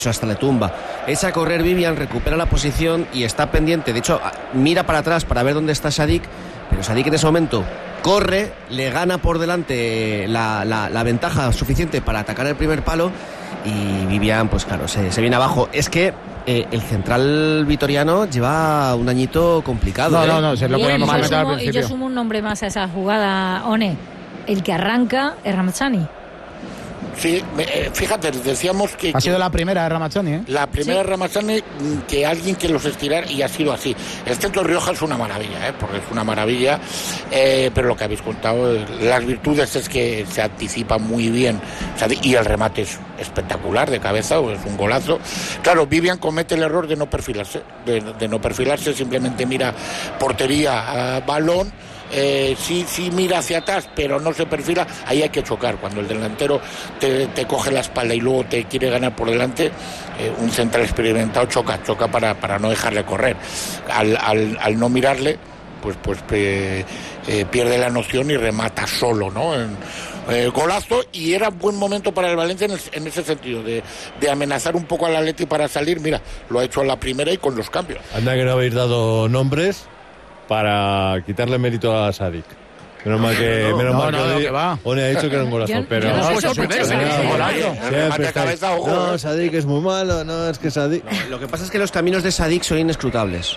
hasta le tumba. Echa a correr Vivian, recupera la posición y está pendiente. De hecho, mira para atrás para ver dónde está Sadik, pero Sadik en ese momento corre, le gana por delante la ventaja suficiente para atacar el primer palo y Vivian, pues claro, se viene abajo. Es que el central vitoriano lleva un añito complicado. No, se lo podemos comentar al principio. Y yo sumo un nombre más a esa jugada, One. El que arranca es Ramazani. Sí, fíjate, decíamos que... Ha sido la primera de Ramazani, ¿eh? La primera de Ramazani, que alguien que los estirar, y ha sido así. El centro de Rioja es una maravilla, porque es una maravilla, pero lo que habéis contado, las virtudes es que se anticipa muy bien, y el remate es espectacular de cabeza, es un golazo. Claro, Vivian comete el error de no perfilarse, simplemente mira portería, balón. Sí mira hacia atrás, pero no se perfila. Ahí hay que chocar. Cuando el delantero te coge la espalda y luego te quiere ganar por delante, un central experimentado choca para no dejarle correr. Al no mirarle, pues pierde la noción y remata solo, ¿no? Golazo, y era buen momento para el Valencia en ese sentido, de amenazar un poco al Atleti para salir. Mira, lo ha hecho a la primera y con los cambios. Anda que no habéis dado nombres para quitarle mérito a Sadik. Menos mal que One ha dicho que era un golazo, pero no, Sadik es muy malo, no, es que Sadik... Lo que pasa es que los caminos de Sadik son inescrutables.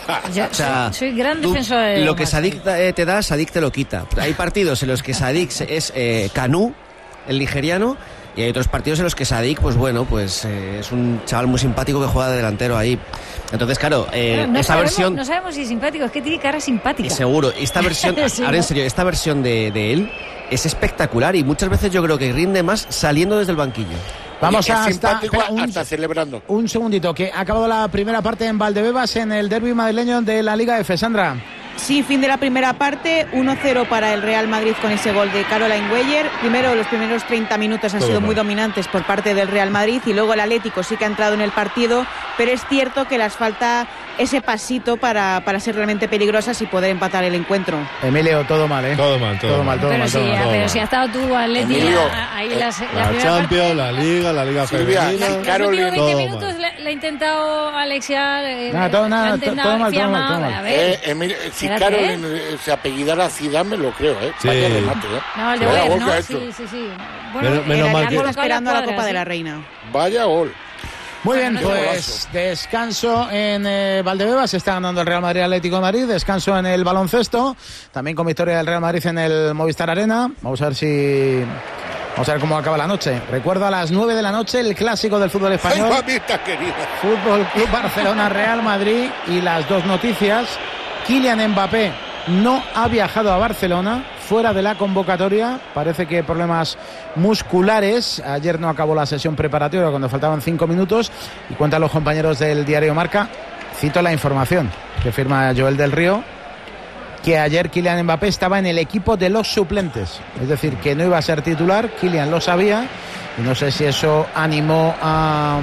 Soy gran defensor de lo que Sadik te da, Sadik te lo quita. Hay partidos en los que Sadik es Kanú, el nigeriano, y hay otros partidos en los que Sadik, es un chaval muy simpático que juega de delantero ahí. Entonces, claro, versión... No sabemos si es simpático, es que tiene cara simpática. Seguro, esta versión, ahora en serio, esta versión de él es espectacular y muchas veces yo creo que rinde más saliendo desde el banquillo. Vamos hasta celebrando. Un segundito, que ha acabado la primera parte en Valdebebas en el derbi madrileño de la Liga F. Sandra. Sí, fin de la primera parte, 1-0 para el Real Madrid con ese gol de Caroline Weyer. Primero, los primeros 30 minutos han sido muy dominantes por parte del Real Madrid y luego el Atlético sí que ha entrado en el partido, pero es cierto que les falta ese pasito para ser realmente peligrosas y poder empatar el encuentro. Emilio, todo mal, ¿eh? Todo mal. Pero si ha estado tú, Atlético, ahí la Champions, la Liga Femenina. Los últimos 20 minutos le ha intentado Alexia. Todo mal. A ver. Emilio, si Caroline se apellidara Zidane, me lo creo, Sí. Vaya remate, No, el de Weyer, ¿no? Sí. Bueno, menos mal que... esperando a la Copa de la Reina. Vaya gol. Muy bien, pues descanso en Valdebebas, se está ganando el Real Madrid Atlético de Madrid, descanso en el baloncesto, también con victoria del Real Madrid en el Movistar Arena. Vamos a ver cómo acaba la noche. Recuerdo a las 9 de la noche el clásico del fútbol español. ¡Ay, mamita querida! Fútbol Club Barcelona Real Madrid, y las dos noticias. Kylian Mbappé no ha viajado a Barcelona, fuera de la convocatoria, parece que problemas musculares. Ayer no acabó la sesión preparatoria cuando faltaban 5 minutos, y cuentan los compañeros del diario Marca, cito la información que firma Joel del Río, que ayer Kylian Mbappé estaba en el equipo de los suplentes, es decir, que no iba a ser titular. Kylian lo sabía y no sé si eso animó a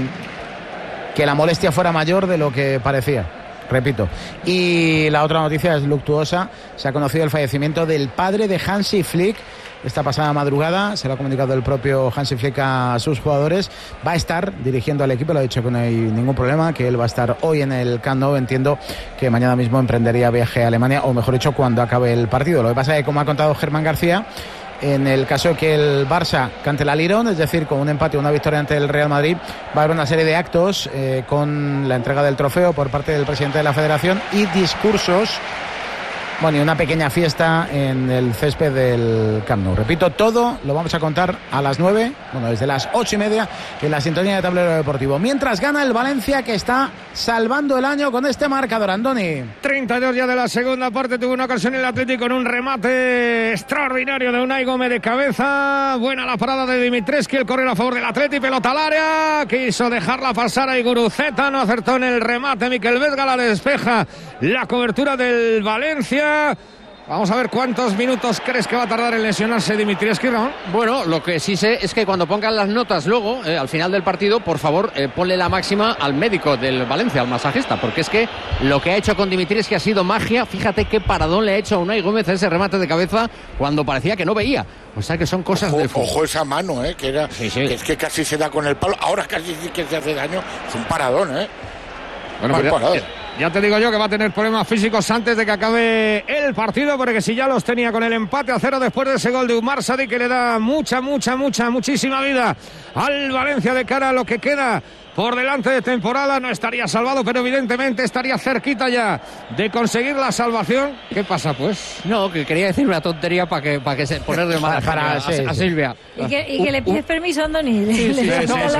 que la molestia fuera mayor de lo que parecía. Repito. Y la otra noticia es luctuosa. Se ha conocido el fallecimiento del padre de Hansi Flick esta pasada madrugada. Se lo ha comunicado el propio Hansi Flick a sus jugadores. Va a estar dirigiendo al equipo, lo ha dicho que no hay ningún problema, que él va a estar hoy en el Camp Nou. Entiendo que mañana mismo emprendería viaje a Alemania, o mejor dicho, cuando acabe el partido. Lo que pasa es que, como ha contado Germán García, en el caso de que el Barça cante la Lirón, es decir, con un empate o una victoria ante el Real Madrid, va a haber una serie de actos con la entrega del trofeo por parte del presidente de la Federación y discursos, y una pequeña fiesta en el césped del Camp Nou. Repito, todo lo vamos a contar a las 9, desde las 8:30, en la sintonía de Tablero Deportivo. Mientras gana el Valencia, que está salvando el año con este marcador, Andoni. 32 ya de la segunda parte, tuvo una ocasión el Atlético con un remate extraordinario de Unai Gómez de cabeza. Buena la parada de Dimitrescu, el correr a favor del Atlético, pelota al área, quiso dejarla pasar a Iguruzeta, no acertó en el remate. Mikel Vesga la despeja, la cobertura del Valencia. Vamos a ver cuántos minutos crees que va a tardar en lesionarse Dimitrievski, Ramón. Bueno, lo que sí sé es que cuando pongan las notas luego, al final del partido, por favor, ponle la máxima al médico del Valencia, al masajista, porque es que lo que ha hecho con Dimitrievski ha sido magia. Fíjate qué paradón le ha hecho a Unai Gómez ese remate de cabeza cuando parecía que no veía. O sea que son cosas del fútbol. Ojo esa mano, que era, sí. Que es que casi se da con el palo. Ahora casi sí que se hace daño. Es un paradón, Bueno, pues ya te digo yo que va a tener problemas físicos antes de que acabe el partido, porque si ya los tenía con el empate a 0 después de ese gol de Umar Sadik, que le da muchísima vida al Valencia de cara a lo que queda por delante de temporada. No estaría salvado, pero evidentemente estaría cerquita ya de conseguir la salvación. ¿Qué pasa, pues? No, que quería decir una tontería para que se ponerle mal a Silvia. Y que le pides permiso a Andoni. Sí,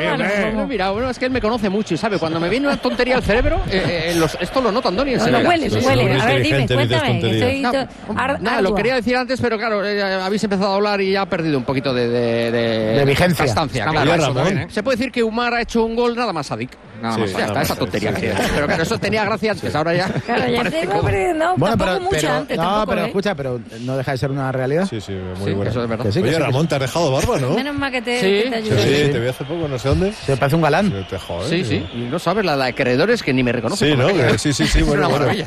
mira, bueno, es que él me conoce mucho y sabe, cuando me viene una tontería al cerebro, esto lo nota Andoni. Lo huele. A ver, dime, cuéntame. Lo quería decir antes, pero claro, habéis empezado a hablar y ya ha perdido un poquito de vigencia. Claro, se puede decir que Umar ha hecho un gol nada más Sadik. Nada más. Ya está, esa tontería. Pero claro, eso tenía gracia antes, ahora ya. Claro, ya tengo, no, bueno, tampoco mucho antes. No, pero escucha, pero no deja de ser una realidad. Sí, muy bueno. Eso es verdad. Oye, Ramón, te has dejado barba, ¿no? Menos mal que te ayude. Sí, te vi hace poco, no sé dónde. Se parece un galán. Sí. Y no sabes la de acreedores que ni me reconoce. Sí, ¿no? Sí, bueno.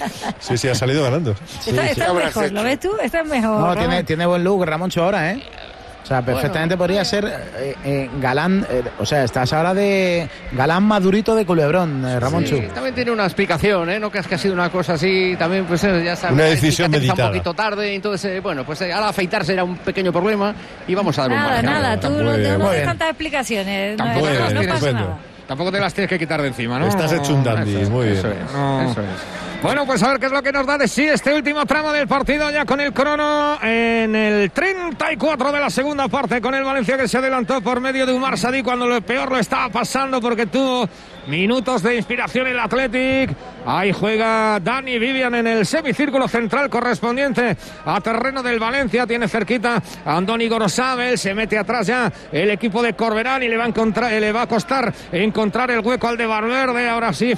Sí, ha salido ganando. Está mejor, ¿lo ves tú? Está mejor. No, tiene buen look Ramoncho ahora, O sea, perfectamente podría ser galán, o sea, estás ahora de galán madurito de Culebrón, Ramoncho. Sí, también tiene una explicación, no creas que ha sido una cosa así, también pues ya sabes. Una decisión meditada. Un poquito tarde, entonces, bueno, pues ahora afeitarse era un pequeño problema y vamos a dar un margen. Nada, tú no des tantas explicaciones. No pasa nada. Tampoco te las tienes que quitar de encima, ¿no? Estás hecho un dandy, muy bien. Eso es. Bueno, pues a ver qué es lo que nos da de sí este último tramo del partido, ya con el crono en el 34 de la segunda parte, con el Valencia que se adelantó por medio de Umar Sadik cuando lo peor lo estaba pasando porque tuvo minutos de inspiración el Athletic. Ahí juega Dani Vivian en el semicírculo central correspondiente a terreno del Valencia. Tiene cerquita a Andoni Gorosabel, se mete atrás ya el equipo de Corberán y le va a costar encontrar el hueco al de Valverde. Ahora sí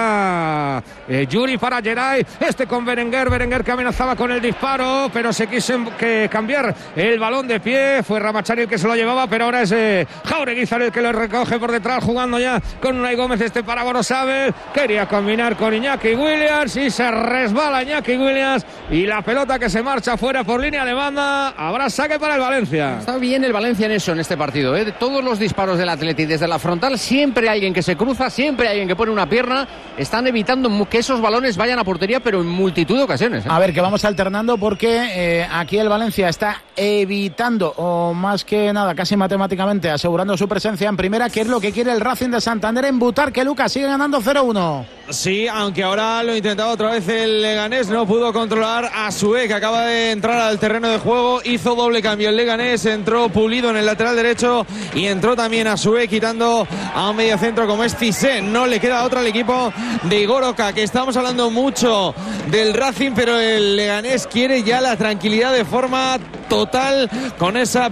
filtra Yuri para Geray, con Berenguer que amenazaba con el disparo, pero se quiso cambiar el balón de pie. Fue Ramachari el que se lo llevaba, pero ahora es Jaureguizar el que lo recoge por detrás, jugando ya con Unai Gómez para Gorosabel. Quería combinar con Iñaki Williams y se resbala Iñaki Williams y la pelota que se marcha fuera por línea de banda. Habrá saque para el Valencia. Está bien el Valencia en eso, en este partido, De todos los disparos del Atleti desde la frontal siempre hay alguien que se cruza, siempre hay alguien que pone una pierna. Están evitando que esos balones vayan a portería, pero en multitud de ocasiones. A ver, que vamos alternando porque aquí el Valencia está evitando, o más que nada, casi matemáticamente asegurando su presencia en primera, que es lo que quiere el Racing de Santander en Butarque. Lucas sigue ganando 0-1. Sí, aunque ahora lo intentaba otra vez el Leganés, no pudo controlar a Sué, que acaba de entrar al terreno de juego, hizo doble cambio el Leganés, entró Pulido en el lateral derecho y entró también a Sué, quitando a un mediocentro como es Cissé. No le queda otra al equipo de Igor Oca, que estamos hablando mucho del Racing, pero el Leganés quiere ya la tranquilidad de forma total, con esa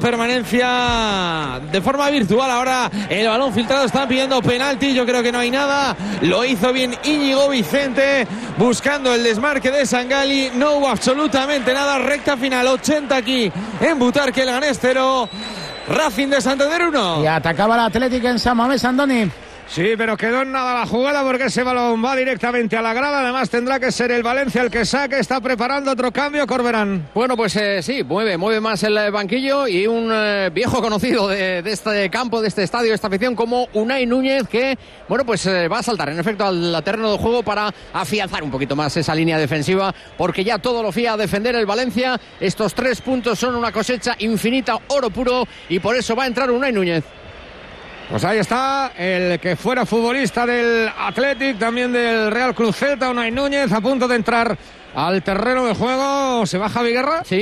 permanencia de forma virtual. Ahora el balón filtrado, están pidiendo penalti, yo creo que no hay nada, lo hizo bien Íñigo Vicente buscando el desmarque de Sangali, no hubo absolutamente nada. Recta final, 80 aquí en Butarque, el Leganés 0, Racing de Santander 1. Y atacaba el Atlético en San Mamés, Andoni. Sí, pero quedó en nada la jugada porque ese balón va directamente a la grada. Además tendrá que ser el Valencia el que saque. Está preparando otro cambio, Corberán. Bueno, pues sí, mueve más el banquillo y un viejo conocido de este campo, de este estadio, de esta afición, como Unai Núñez, que, bueno, pues va a saltar en efecto al terreno de juego para afianzar un poquito más esa línea defensiva, porque ya todo lo fía a defender el Valencia. Estos 3 puntos son una cosecha infinita, oro puro, y por eso va a entrar Unai Núñez. Pues ahí está el que fuera futbolista del Athletic, también del Real Club Celta, Unai Núñez, a punto de entrar al terreno de juego. ¿Se va Javi Guerra? Sí.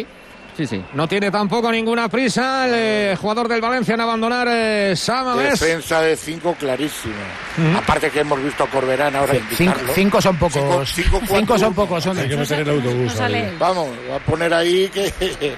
No tiene tampoco ninguna prisa el jugador del Valencia en abandonar Samamés. Defensa de 5 clarísimo. Aparte que hemos visto a Corberán ahora indicarlo. 5 son pocos. 5 son pocos. Hay que meter el autobús. Vamos, va a poner ahí que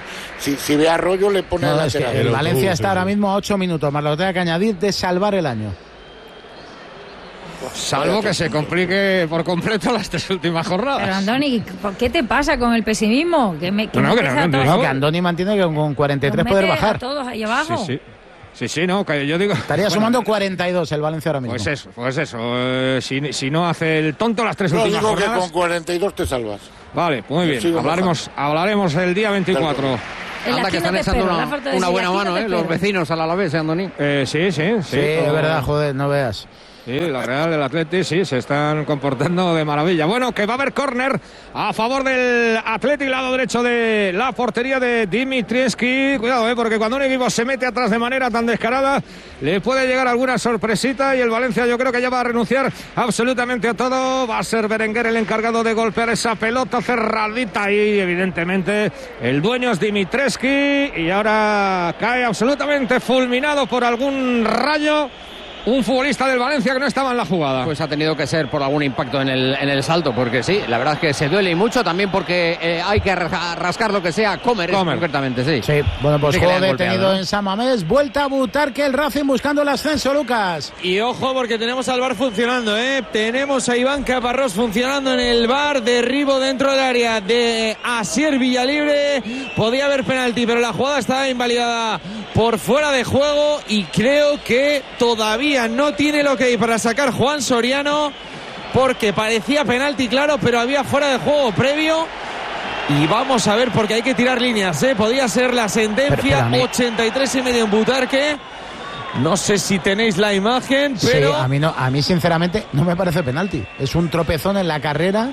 si ve a Arroyo le pone al lateral. El Valencia está ahora mismo a 8 minutos, más lo tenga que añadir, de salvar el año. Salvo que se complique por completo las 3 últimas jornadas. Pero Andoni, ¿qué te pasa con el pesimismo? Que Andoni mantiene que con 43 poder bajar. A todos ahí abajo. Sí, no, que yo digo... Estaría sumando 42 el Valencia ahora mismo. Pues eso. Si no hace el tonto las 3 últimas jornadas... Yo digo que con 42 te salvas. Vale, muy bien. Hablaremos el día 24. Anda que están echando una buena mano, los vecinos al Alavés, Andoni. Sí, es verdad, joder, no veas. Sí, la Real, el Atleti, sí, se están comportando de maravilla. Bueno, que va a haber córner a favor del Atleti, lado derecho de la portería de Dimitrievski. Cuidado, porque cuando un equipo se mete atrás de manera tan descarada, le puede llegar alguna sorpresita y el Valencia yo creo que ya va a renunciar absolutamente a todo. Va a ser Berenguer el encargado de golpear esa pelota cerradita y evidentemente el dueño es Dimitrievski y ahora cae absolutamente fulminado por algún rayo. Un futbolista del Valencia que no estaba en la jugada. Pues ha tenido que ser por algún impacto en el salto, porque sí, la verdad es que se duele y mucho, también porque hay que rascar lo que sea, comer. Concretamente, sí. Sí, bueno, pues juego detenido en San Mamés, vuelta a Butarque, el Racing buscando el ascenso, Lucas. Y ojo porque tenemos al VAR funcionando, tenemos a Iván Caparrós funcionando en el VAR, derribo dentro del área de Asier Villalibre, podía haber penalti, pero la jugada estaba invalidada por fuera de juego y creo que todavía no tiene lo que hay para sacar Juan Soriano, porque parecía penalti, claro, pero había fuera de juego previo. Y vamos a ver, porque hay que tirar líneas, podía ser la sentencia. 83,5 en Butarque. No sé si tenéis la imagen, pero sí, a mí sinceramente no me parece penalti. Es un tropezón en la carrera,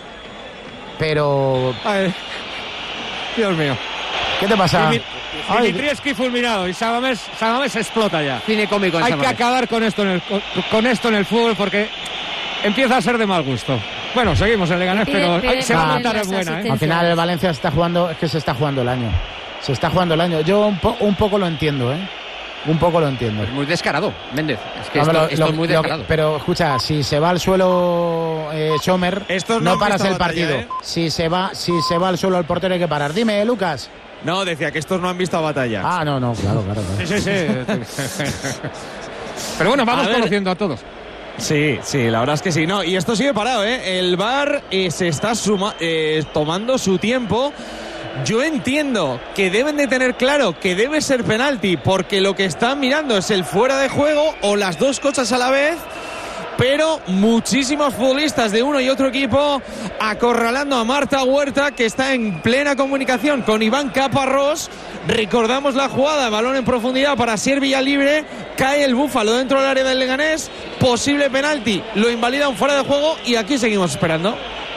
pero Dios mío, ¿qué te pasa? Dimitrievski fulminado y Samamés explota ya. Cine cómico en Hay que acabar con esto en el fútbol porque empieza a ser de mal gusto. Bueno, seguimos en Leganés, pero se va a montar es buena. Al final el Valencia se está jugando el año. Se está jugando el año. Yo un poco lo entiendo, Un poco lo entiendo. Es muy descarado, Méndez. Es que esto es muy descarado. Pero escucha, si se va al suelo Sommer, no paras el partido. Si se va al suelo el portero hay que parar. Dime, Lucas. No, decía que estos no han visto batalla. No, claro. Sí. Pero bueno, vamos conociendo a todos. Sí, la verdad es que sí. No, y esto sigue parado, El VAR se está tomando su tiempo. Yo entiendo que deben de tener claro que debe ser penalti, porque lo que están mirando es el fuera de juego o las dos cosas a la vez. Pero muchísimos futbolistas de uno y otro equipo acorralando a Marta Huerta, que está en plena comunicación con Iván Caparrós. Recordamos la jugada, balón en profundidad para Asier Villalibre, cae el Búfalo dentro del área del Leganés, posible penalti, lo invalida un fuera de juego y aquí seguimos esperando.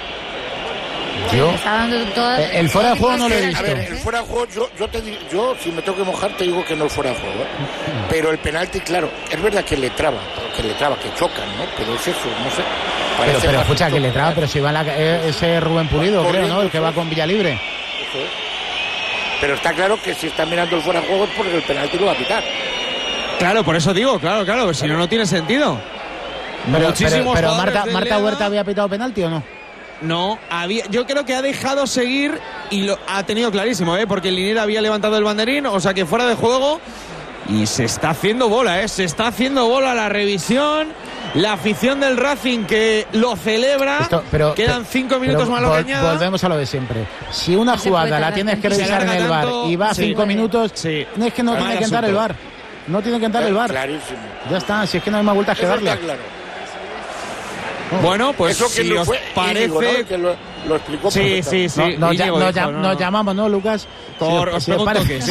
El fuera de juego no lo he visto. A ver, el fuera de juego, yo si me tengo que mojar te digo que no es fuera de juego. Pero el penalti, claro, es verdad que le traba, que chocan, ¿no? Pero es eso, no sé. Pero escucha, que le traba, pero si va ese Rubén Pulido, creo, ¿no? El que va con Villalibre. Pero está claro que si está mirando el fuera de juego es porque el penalti lo va a pitar. Claro, por eso digo, claro, si no tiene sentido. Pero Marta Huerta había pitado penalti, ¿o no? No, yo creo que ha dejado seguir y lo ha tenido clarísimo, porque el Liniers había levantado el banderín, o sea que fuera de juego. Y se está haciendo bola, se está haciendo bola la revisión. La afición del Racing que lo celebra. Quedan 5 minutos más lo que añada. Volvemos a lo de siempre. Si una jugada la tienes que revisar en el VAR y va 5 minutos, es que no tiene que entrar el VAR. No tiene que entrar el VAR. Clarísimo. Ya está, si es que no hay más vueltas que darle. Bueno, pues eso que si os parece Íñigo, ¿no? Que lo explicó. Sí. Nos llamamos, ¿no, Lucas? Os pregunto que sí.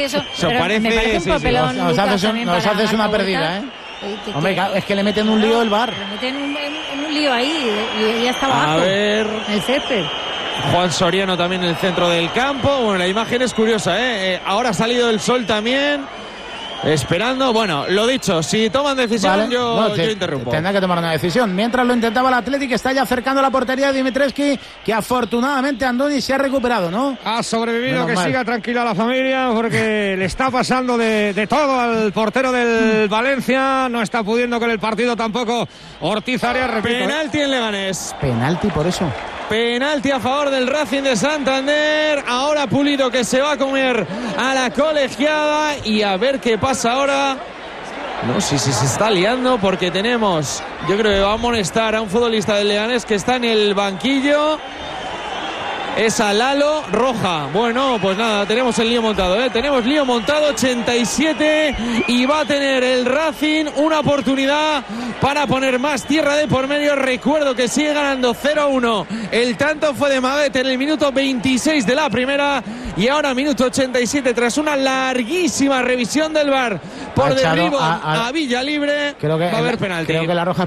Nos haces una perdida, Hombre, es que le meten un lío el VAR. Le meten en un lío ahí y ya está abajo. A ver, el césped. Juan Soriano también en el centro del campo. Bueno, la imagen es curiosa, Ahora ha salido el sol también. Esperando, bueno, lo dicho, si toman decisión, yo interrumpo. Tendrá que tomar una decisión. Mientras lo intentaba el Athletic, está ya acercando la portería de Dimitrievski, que afortunadamente Andoni se ha recuperado, ¿no? Ha sobrevivido, que siga tranquila la familia, porque le está pasando de todo al portero del Valencia. No está pudiendo con el partido tampoco Ortiz Arias, repito. Penalti en Leganés. Penalti por eso. Penalti a favor del Racing de Santander. Ahora Pulido, que se va a comer a la colegiada. Y a ver qué pasa ahora. No, sí, se está liando porque tenemos, yo creo que va a amonestar a un futbolista del Leganés que está en el banquillo. Es a Lalo, roja. Bueno, pues nada, tenemos el lío montado, tenemos lío montado, 87, y va a tener el Racing una oportunidad para poner más tierra de por medio. Recuerdo que sigue ganando 0-1. El tanto fue de Maguet en el minuto 26 de la primera, y ahora minuto 87, tras una larguísima revisión del VAR por derribo a Villalibre, creo que va a haber penalti. Creo que la roja